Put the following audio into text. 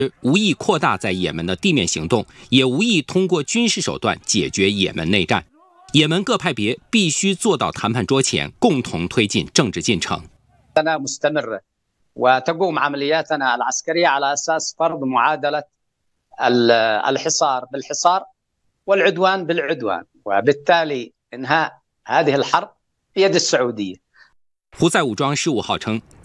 无意扩大在也门的地面行动，也无意通过军事手段解决也门内战。也门各派别必须坐到谈判桌前，共同推进政治进程。 وتقوم عملياتنا العسكرية على أساس فرض معادلة الحصار بالحصار والعدوان بالعدوان وبالتالي إنهاء هذه الحرب بيد السعودية。 胡塞武装15号称，